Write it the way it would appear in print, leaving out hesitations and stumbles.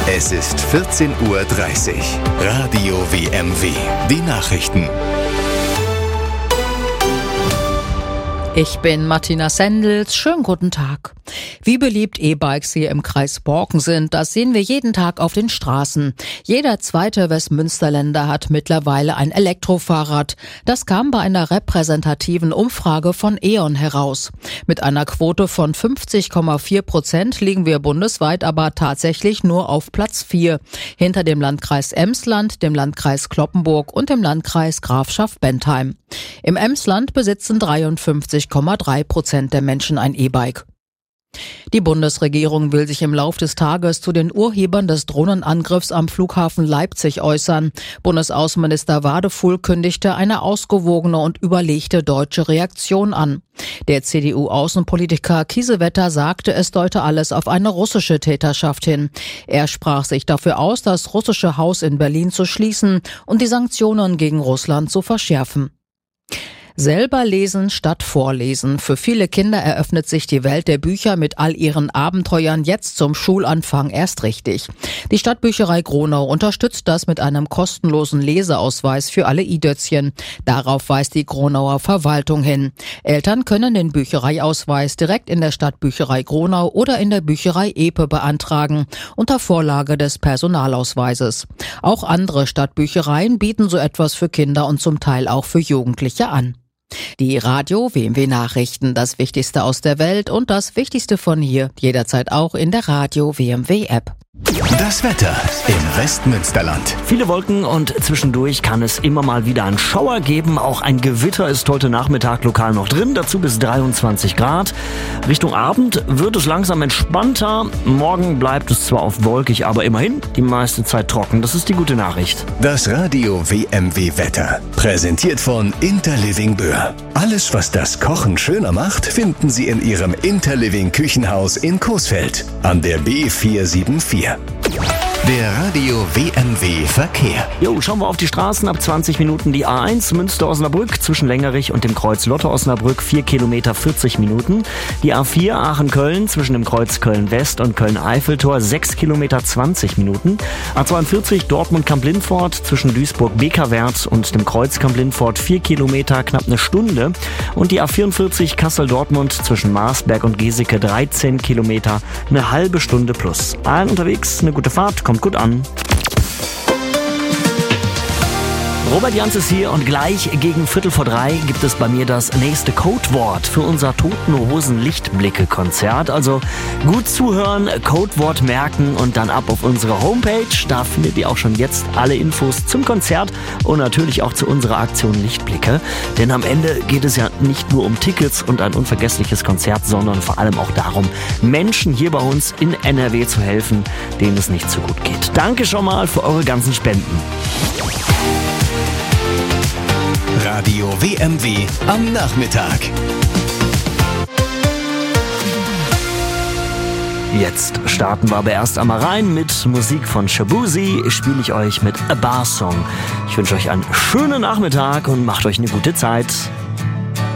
Es ist 14:30 Uhr. Radio WMW. Die Nachrichten. Ich bin Martina Sendels. Schönen guten Tag. Wie beliebt E-Bikes hier im Kreis Borken sind, das sehen wir jeden Tag auf den Straßen. Jeder zweite Westmünsterländer hat mittlerweile ein Elektrofahrrad. Das kam bei einer repräsentativen Umfrage von E.ON heraus. Mit einer Quote von 50,4% liegen wir bundesweit aber tatsächlich nur auf Platz 4. Hinter dem Landkreis Emsland, dem Landkreis Cloppenburg und dem Landkreis Grafschaft-Bentheim. Im Emsland besitzen 53,3% der Menschen ein E-Bike. Die Bundesregierung will sich im Lauf des Tages zu den Urhebern des Drohnenangriffs am Flughafen Leipzig äußern. Bundesaußenminister Wadefuhl kündigte eine ausgewogene und überlegte deutsche Reaktion an. Der CDU-Außenpolitiker Kiesewetter sagte, es deute alles auf eine russische Täterschaft hin. Er sprach sich dafür aus, das russische Haus in Berlin zu schließen und die Sanktionen gegen Russland zu verschärfen. Selber lesen statt vorlesen. Für viele Kinder eröffnet sich die Welt der Bücher mit all ihren Abenteuern jetzt zum Schulanfang erst richtig. Die Stadtbücherei Gronau unterstützt das mit einem kostenlosen Leseausweis für alle i-Dötzchen. Darauf weist die Gronauer Verwaltung hin. Eltern können den Büchereiausweis direkt in der Stadtbücherei Gronau oder in der Bücherei Epe beantragen, unter Vorlage des Personalausweises. Auch andere Stadtbüchereien bieten so etwas für Kinder und zum Teil auch für Jugendliche an. Die Radio WMW Nachrichten, das Wichtigste aus der Welt und das Wichtigste von hier, jederzeit auch in der Radio WMW App. Das Wetter im Westmünsterland. Viele Wolken und zwischendurch kann es immer mal wieder einen Schauer geben. Auch ein Gewitter ist heute Nachmittag lokal noch drin, dazu bis 23 Grad. Richtung Abend wird es langsam entspannter. Morgen bleibt es zwar oft wolkig, aber immerhin die meiste Zeit trocken. Das ist die gute Nachricht. Das Radio WMW Wetter. Präsentiert von Interliving Böhr. Alles, was das Kochen schöner macht, finden Sie in Ihrem Interliving Küchenhaus in Coesfeld an der B474. Der Radio WMW Verkehr. Schauen wir auf die Straßen. Ab 20 Minuten die A1 Münster-Osnabrück zwischen Längerich und dem Kreuz Lotte-Osnabrück 4 Kilometer 40 Minuten. Die A4 Aachen-Köln zwischen dem Kreuz Köln-West und Köln-Eiffeltor 6 Kilometer 20 Minuten. A42 Dortmund-Kamp-Lindfort zwischen Duisburg-Bekerwert und dem Kreuz Kamp-Lindfort 4 Kilometer knapp eine Stunde. Und die A44 Kassel-Dortmund zwischen Marsberg und Geseke 13 Kilometer eine halbe Stunde plus. Allen unterwegs eine gute Fahrt, kommt gut an. Robert Jans ist hier und gleich gegen 2:45 gibt es bei mir das nächste Codewort für unser Toten Hosen Lichtblicke-Konzert. Also gut zuhören, Codewort merken und dann ab auf unsere Homepage. Da findet ihr auch schon jetzt alle Infos zum Konzert und natürlich auch zu unserer Aktion Lichtblicke. Denn am Ende geht es ja nicht nur um Tickets und ein unvergessliches Konzert, sondern vor allem auch darum, Menschen hier bei uns in NRW zu helfen, denen es nicht so gut geht. Danke schon mal für eure ganzen Spenden. Radio WMW am Nachmittag. Jetzt starten wir aber erst einmal rein mit Musik von Shabuzi. Spiele ich euch mit A Bar Song. Ich wünsche euch einen schönen Nachmittag und macht euch eine gute Zeit.